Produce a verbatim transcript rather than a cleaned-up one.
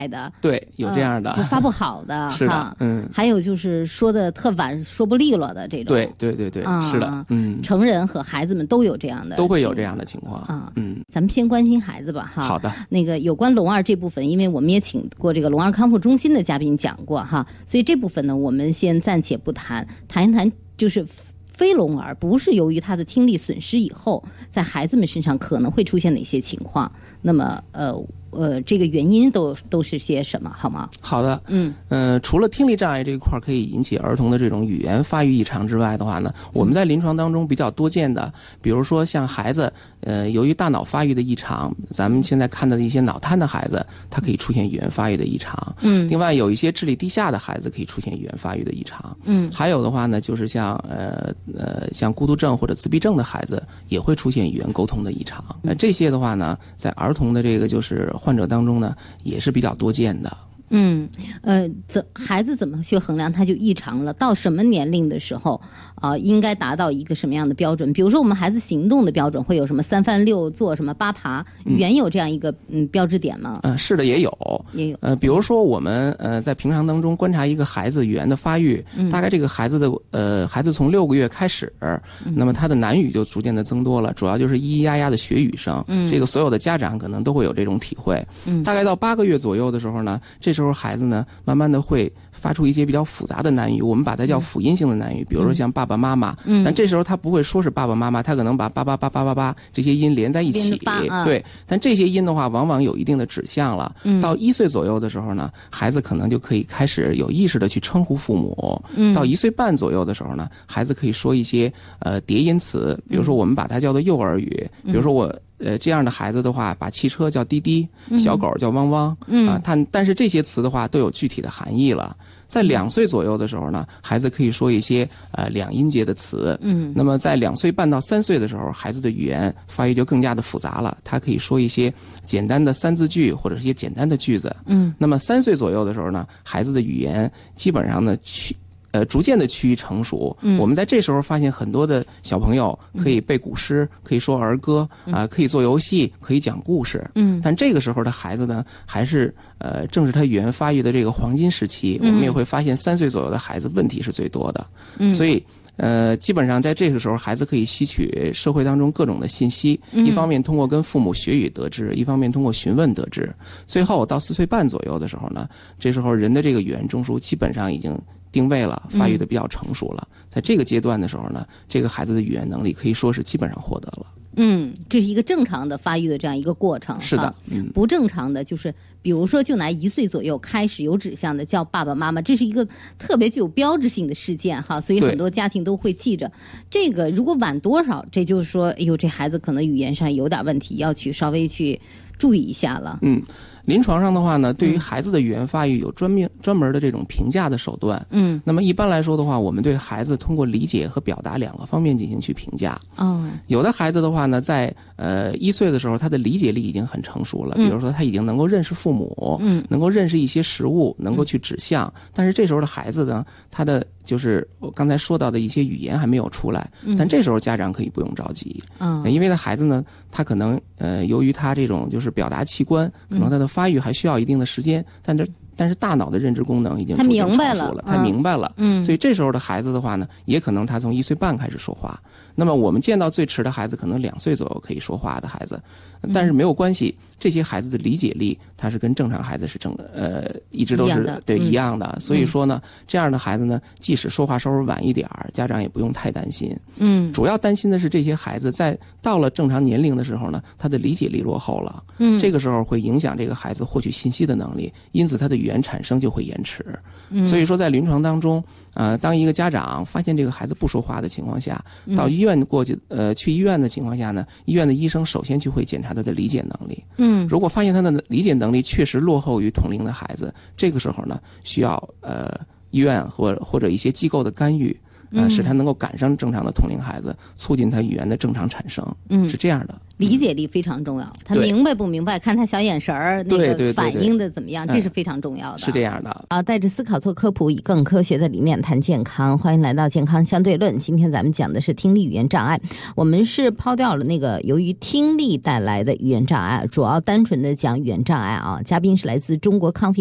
的， 对，有这样的， 呃、就发不好的， 是的，嗯， 还有就是说的特晚，说不利落的这种， 对对对对，嗯、是的，嗯， 成人和孩子们都有这样的， 都会有这样的情况啊， 嗯， 咱们先关心孩子吧，哈， 好的， 那个有关龙二这部分，因为我们也请过这个龙二康复中心的嘉宾讲过哈，所以这部分呢，我们先暂且不谈，谈一谈就是非聋儿不是由于他的听力损失以后，在孩子们身上可能会出现哪些情况？那么，呃。呃，这个原因都都是些什么，好吗？ 好的， 嗯， 呃，除了听力障碍这一块可以引起儿童的这种语言发育异常之外的话呢，我们在临床当中比较多见的，比如说像孩子，呃，由于大脑发育的异常，咱们现在看到的一些脑瘫的孩子，他可以出现语言发育的异常。嗯，另外有一些智力低下的孩子可以出现语言发育的异常。嗯，还有的话呢，就是像呃呃像孤独症或者自闭症的孩子也会出现语言沟通的异常。那、呃、这些的话呢，在儿童的这个就是患者当中呢，也是比较多见的。 嗯，呃，怎孩子怎么去衡量他就异常了？到什么年龄的时候，啊、呃，应该达到一个什么样的标准？比如说，我们孩子行动的标准会有什么三翻六坐、什么八爬，语言有这样一个嗯标志点吗？ 嗯、呃，是的，也有， 也有。 呃，比如说我们呃在平常当中观察一个孩子语言的发育，嗯、大概这个孩子的呃孩子从六个月开始，嗯、那么他的南语就逐渐的增多了，主要就是咿咿呀呀的学语声。嗯，这个所有的家长可能都会有这种体会。嗯，大概到八个月左右的时候呢，这时候孩子呢，慢慢的会发出一些比较复杂的南语，我们把它叫辅音性的南语，比如说像爸爸妈妈。嗯，但这时候他不会说是爸爸妈妈，他可能把叭叭叭叭叭叭这些音连在一起。啊、对，但这些音的话，往往有一定的指向了。嗯，到一岁左右的时候呢，孩子可能就可以开始有意识的去称呼父母。嗯，到一岁半左右的时候呢，孩子可以说一些呃叠音词，比如说我们把它叫做幼儿语，比如说我。呃，这样的孩子的话，把汽车叫滴滴，小狗叫汪汪，嗯啊，但但是这些词的话都有具体的含义了。在两岁左右的时候呢，孩子可以说一些呃两音节的词，嗯，那么在两岁半到三岁的时候，孩子的语言发育就更加的复杂了，他可以说一些简单的三字句或者是一些简单的句子，嗯，那么三岁左右的时候呢，孩子的语言基本上呢去。呃，逐渐的趋于成熟。嗯，我们在这时候发现很多的小朋友可以背古诗，嗯、可以说儿歌，啊、呃，可以做游戏，可以讲故事。嗯，但这个时候的孩子呢，还是呃，正是他语言发育的这个黄金时期。嗯、我们也会发现，三岁左右的孩子问题是最多的。嗯，所以。呃，基本上在这个时候，孩子可以吸取社会当中各种的信息，嗯、一方面通过跟父母学语得知，一方面通过询问得知。最后到四岁半左右的时候呢，这时候人的这个语言中枢基本上已经定位了，发育的比较成熟了。嗯、在这个阶段的时候呢，这个孩子的语言能力可以说是基本上获得了。 嗯，这是一个正常的发育的这样一个过程。 是的，嗯， 不正常的就是，比如说就拿一岁左右开始有指向的叫爸爸妈妈，这是一个特别具有标志性的事件哈，所以很多家庭都会记着。这个如果晚多少，这就是说，哎呦，这孩子可能语言上有点问题，要去稍微去注意一下了。 嗯。临床上的话呢，对于孩子的语言发育有专门专门的这种评价的手段。嗯，那么一般来说的话，我们对孩子通过理解和表达两个方面进行去评价。哦，有的孩子的话呢，在呃一岁的时候，他的理解力已经很成熟了，比如说他已经能够认识父母，嗯，能够认识一些食物，能够去指向。但是这时候的孩子呢，他的就是我刚才说到的一些语言还没有出来，但这时候家长可以不用着急。嗯，因为他孩子呢，他可能呃由于他这种就是表达器官，可能他的发育还需要一定的时间，但这但是大脑的认知功能已经逐渐成熟了，他明白了，嗯，所以这时候的孩子的话呢，也可能他从一岁半开始说话。那么我们见到最迟的孩子，可能两岁左右可以说话的孩子，但是没有关系，这些孩子的理解力，他是跟正常孩子是正呃一直都是对一样的。所以说呢，这样的孩子呢，即使说话稍微晚一点儿，家长也不用太担心。嗯，主要担心的是这些孩子在到了正常年龄的时候呢，他的理解力落后了，嗯，这个时候会影响这个孩子获取信息的能力，因此他的语言产生就会延迟。嗯，所以说在临床当中，呃，当一个家长发现这个孩子不说话的情况下，到医院过去，呃，去医院的情况下呢，医院的医生首先就会检查他的理解能力。嗯，如果发现他的理解能力确实落后于同龄的孩子，这个时候呢，需要呃医院或或者一些机构的干预。 呃，使他能够赶上正常的同龄孩子，促进他语言的正常产生，嗯，是这样的。 理解力非常重要，他明白不明白，看他小眼神儿那个反应的怎么样，这是非常重要的。 是这样的啊，带着思考做科普，以更科学的理念谈健康。欢迎来到健康相对论。今天咱们讲的是听力语言障碍，我们是抛掉了那个由于听力带来的语言障碍，主要单纯的讲语言障碍啊。嘉宾是来自中国康复